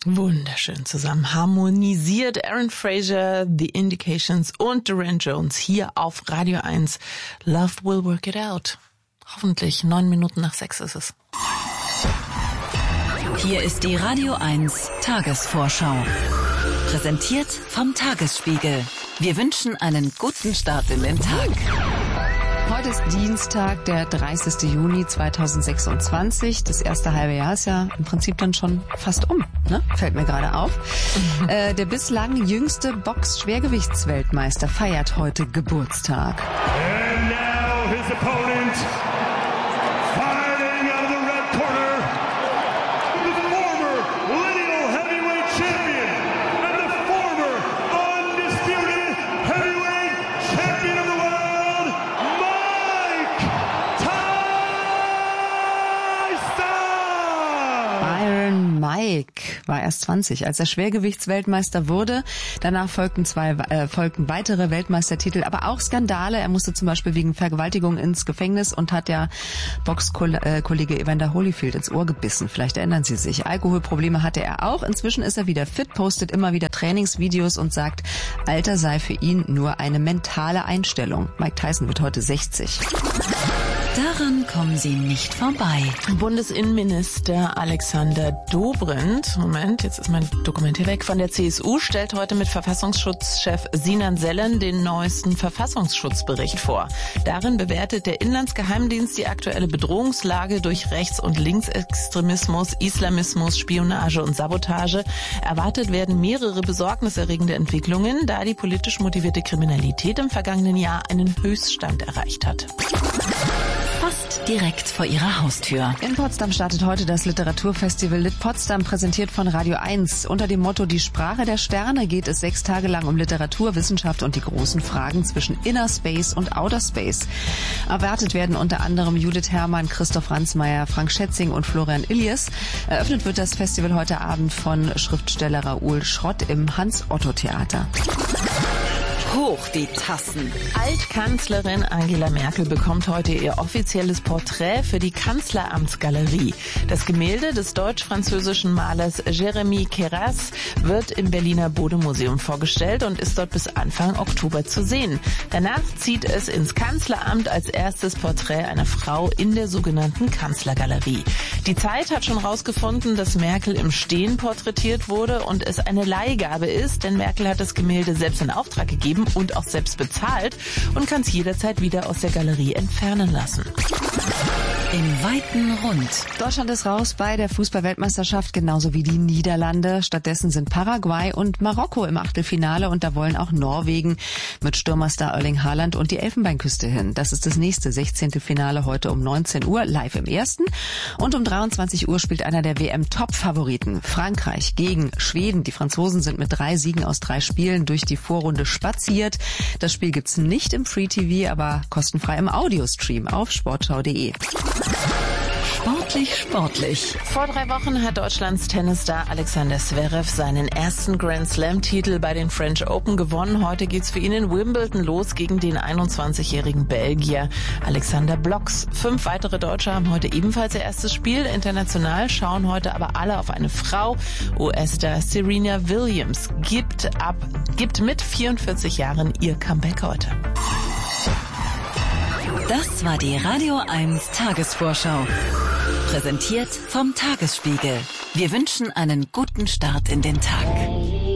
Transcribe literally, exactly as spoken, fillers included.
Wunderschön zusammen harmonisiert Aaron Fraser, The Indications und Duran Jones hier auf Radio eins. Love will work it out. Hoffentlich neun Minuten nach sechs ist es. Hier ist die Radio eins Tagesvorschau. Präsentiert vom Tagesspiegel. Wir wünschen einen guten Start in den Tag. Heute ist Dienstag, der dreißigsten Juni zweitausendsechsundzwanzig. Das erste halbe Jahr ist ja im Prinzip dann schon fast um, ne? Fällt mir gerade auf. Mhm. Äh, der bislang jüngste Box-Schwergewichtsweltmeister feiert heute Geburtstag. And now his opponent, fighting out of the red corner, the former lineal heavyweight champion and the former undisputed heavyweight champion of the world, Mike Tyson! Iron Mike war erst zwanzig, als er Schwergewichtsweltmeister wurde. Danach folgten zwei äh, folgten weitere Weltmeistertitel, aber auch Skandale. Er musste zum Beispiel wegen Vergewaltigung ins Gefängnis und hat ja Boxkollege Evander Holyfield ins Ohr gebissen. Vielleicht erinnern Sie sich. Alkoholprobleme hatte er auch. Inzwischen ist er wieder fit, postet immer wieder Trainingsvideos und sagt, Alter sei für ihn nur eine mentale Einstellung. Mike Tyson wird heute sechzig. Daran kommen Sie nicht vorbei. Bundesinnenminister Alexander Dobrindt, Moment, jetzt ist mein Dokument hier weg, von der C S U stellt heute mit Verfassungsschutzchef Sinan Sellen den neuesten Verfassungsschutzbericht vor. Darin bewertet der Inlandsgeheimdienst die aktuelle Bedrohungslage durch Rechts- und Linksextremismus, Islamismus, Spionage und Sabotage. Erwartet werden mehrere besorgniserregende Entwicklungen, da die politisch motivierte Kriminalität im vergangenen Jahr einen Höchststand erreicht hat. Fast direkt vor Ihrer Haustür. In Potsdam startet heute das Literaturfestival Lit Potsdam, präsentiert von Radio eins. Unter dem Motto Die Sprache der Sterne geht es sechs Tage lang um Literatur, Wissenschaft und die großen Fragen zwischen Inner Space und Outer Space. Erwartet werden unter anderem Judith Herrmann, Christoph Ransmayr, Frank Schätzing und Florian Illies. Eröffnet wird das Festival heute Abend von Schriftsteller Raoul Schrott im Hans-Otto-Theater. Hoch die Tassen. Altkanzlerin Angela Merkel bekommt heute ihr offizielles Porträt für die Kanzleramtsgalerie. Das Gemälde des deutsch-französischen Malers Jérémy Queyras wird im Berliner Bode-Museum vorgestellt und ist dort bis Anfang Oktober zu sehen. Danach zieht es ins Kanzleramt als erstes Porträt einer Frau in der sogenannten Kanzlergalerie. Die Zeit hat schon rausgefunden, dass Merkel im Stehen porträtiert wurde und es eine Leihgabe ist, denn Merkel hat das Gemälde selbst in Auftrag gegeben und auch selbst bezahlt und kann es jederzeit wieder aus der Galerie entfernen lassen. Im weiten Rund. Deutschland ist raus bei der Fußball-Weltmeisterschaft, genauso wie die Niederlande. Stattdessen sind Paraguay und Marokko im Achtelfinale und da wollen auch Norwegen mit Stürmerstar Erling Haaland und die Elfenbeinküste hin. Das ist das nächste sechzehnte Finale heute um neunzehn Uhr, live im ersten. Und um dreiundzwanzig Uhr spielt einer der W M-Top-Favoriten, Frankreich gegen Schweden. Die Franzosen sind mit drei Siegen aus drei Spielen durch die Vorrunde spaziert. Das Spiel gibt's nicht im Free-T V, aber kostenfrei im Audiostream auf sportschau punkt de. Sportlich, sportlich. Vor drei Wochen hat Deutschlands Tennisstar Alexander Zverev seinen ersten Grand Slam-Titel bei den French Open gewonnen. Heute geht's für ihn in Wimbledon los gegen den einundzwanzigjährigen Belgier Alexander Blocks. Fünf weitere Deutsche haben heute ebenfalls ihr erstes Spiel. International schauen heute aber alle auf eine Frau. U S-Star Serena Williams gibt ab, gibt mit vierundvierzig Jahren ihr Comeback heute. Das war die Radio eins Tagesvorschau. Präsentiert vom Tagesspiegel. Wir wünschen einen guten Start in den Tag.